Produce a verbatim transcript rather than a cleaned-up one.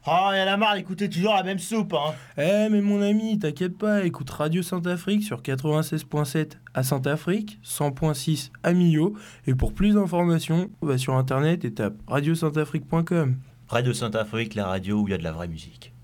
Oh, y'en a marre d'écouter toujours la même soupe, hein. Eh mais mon ami, t'inquiète pas, écoute Radio Saint-Afrique sur quatre-vingt-seize virgule sept à Saint-Afrique, cent virgule six à Millau, et pour plus d'informations, va sur internet et tape radio saint afrique point com. Radio Saint-Afrique, la radio où il y a de la vraie musique.